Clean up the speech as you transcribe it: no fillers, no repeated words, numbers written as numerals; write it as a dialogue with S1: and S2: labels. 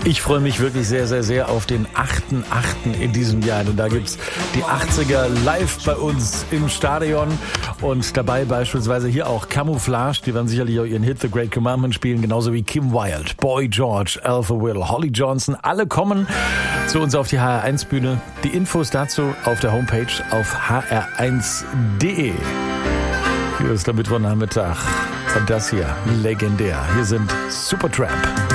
S1: Ich freue mich wirklich sehr, sehr, sehr auf den 8.8. in diesem Jahr. Denn da gibt's die 80er live bei uns im Stadion. Und dabei beispielsweise hier auch Camouflage. Die werden sicherlich auch ihren Hit The Great Commandment spielen. Genauso wie Kim Wilde, Boy George, Alpha Will, Holly Johnson. Alle kommen zu uns auf die HR1-Bühne. Die Infos dazu auf der Homepage auf hr1.de. Hier ist der Mittwochnachmittag. Und das hier legendär. Hier sind Supertramp.